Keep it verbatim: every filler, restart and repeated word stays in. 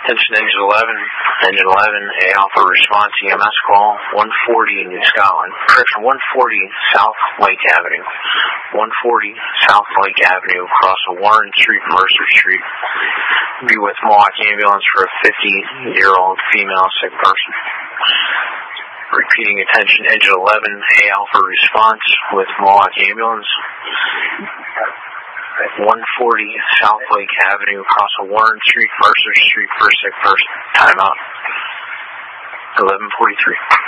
Attention engine eleven, engine eleven, A Alpha response E M S call, one forty New Scotland. Correction, one forty South Lake Avenue. one forty South Lake Avenue, across a Warren Street, Mercer Street. Be with Milwaukee Ambulance for a fifty-year-old female sick person. Repeating, attention engine eleven, A Alpha response with Milwaukee Ambulance. one forty South Lake Avenue, across a Warren Street, Mercer Street, for a sick person. Timeout. eleven forty-three.